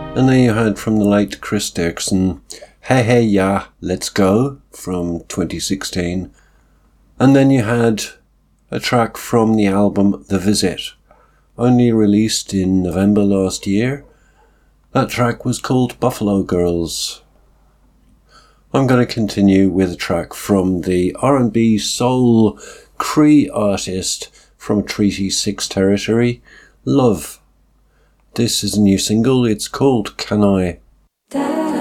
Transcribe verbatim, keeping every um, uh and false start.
And then you had from the late Chris Dixon, Hey Hey Ya, Let's Go from twenty sixteen. And then you had a track from the album The Visit, only released in November last year. That track was called Buffalo Girls. I'm going to continue with a track from the R and B soul Cree artist from Treaty six territory, Love. This is a new single, it's called Can I?